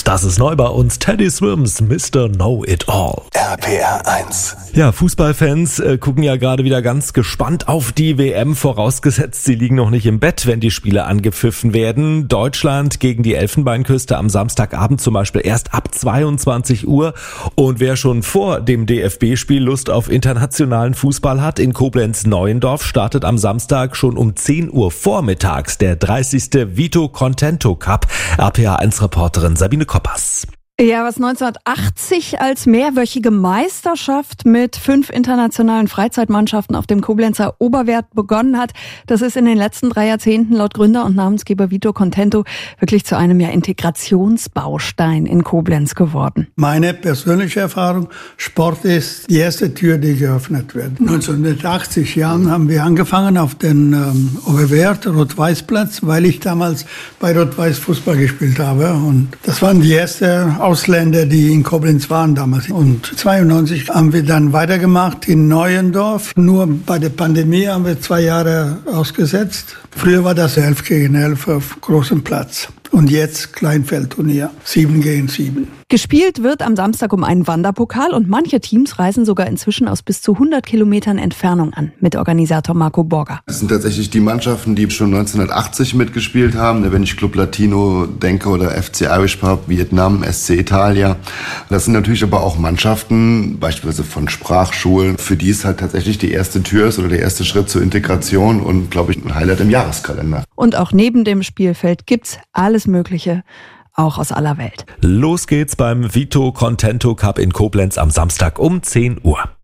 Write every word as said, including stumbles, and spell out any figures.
Das ist neu bei uns. Teddy Swims, Mister Know-It-All. R P R eins. Ja, Fußballfans äh, gucken ja gerade wieder ganz gespannt auf die W M, vorausgesetzt sie liegen noch nicht im Bett, wenn die Spiele angepfiffen werden. Deutschland gegen die Elfenbeinküste am Samstagabend zum Beispiel erst ab zweiundzwanzig Uhr. Und wer schon vor dem D F B-Spiel Lust auf internationalen Fußball hat, in Koblenz-Neuendorf startet am Samstag schon um zehn Uhr vormittags der dreißigste Vito Contento Cup. R P R eins Reporterin Sabine Koppers. Ja, was neunzehnhundertachtzig als mehrwöchige Meisterschaft mit fünf internationalen Freizeitmannschaften auf dem Koblenzer Oberwert begonnen hat, das ist in den letzten drei Jahrzehnten laut Gründer und Namensgeber Vito Contento wirklich zu einem ja Integrationsbaustein in Koblenz geworden. Meine persönliche Erfahrung, Sport ist die erste Tür, die geöffnet wird. neunzehnhundertachtzig Jahren haben wir angefangen auf den ähm, Oberwert, Rot-Weiß-Platz, weil ich damals bei Rot-Weiß Fußball gespielt habe. Und das waren die ersten Ausländer, die in Koblenz waren damals. Und zweiundneunzig haben wir dann weitergemacht in Neuendorf. Nur bei der Pandemie haben wir zwei Jahre ausgesetzt. Früher war das elf gegen elf auf großem Platz. Und jetzt Kleinfeldturnier, sieben gegen sieben. Gespielt wird am Samstag um einen Wanderpokal und manche Teams reisen sogar inzwischen aus bis zu hundert Kilometern Entfernung an, mit Organisator Marco Borger. Das sind tatsächlich die Mannschaften, die schon neunzehnhundertachtzig mitgespielt haben. Wenn ich Club Latino denke oder F C Irish Pub, Vietnam, S C Italia. Das sind natürlich aber auch Mannschaften, beispielsweise von Sprachschulen, für die es halt tatsächlich die erste Tür ist oder der erste Schritt zur Integration und, glaube ich, ein Highlight im Jahreskalender. Und auch neben dem Spielfeld gibt's alles Mögliche, auch aus aller Welt. Los geht's beim Vito Contento Cup in Koblenz am Samstag um zehn Uhr.